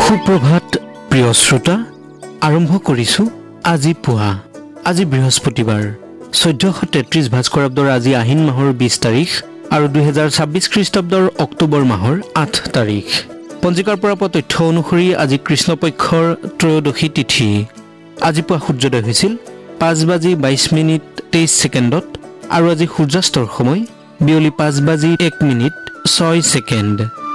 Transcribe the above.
সুপ্ৰভাত প্ৰিয় শ্ৰোতা, আৰম্ভ কৰিছো আজি পুৱা। আজি বৃহস্পতিবাৰ 1433 ভাস্কৰাব্দৰ আজি আহিন মাহৰ 20 তাৰিখ আৰু 2026 খ্ৰীষ্টাব্দৰ অক্টোবৰ মাহৰ 8 তাৰিখ। পঞ্জিকাৰ পৰা পোৱা তথ্য অনুসৰি আজি কৃষ্ণপক্ষৰ ত্ৰয়োদশী তিথি। আজি পুৱা সূৰ্যোদয় হৈছিল 5:22:23 আৰু আজি সূৰ্যাস্তৰ সময় বিয়লি 5:01:06।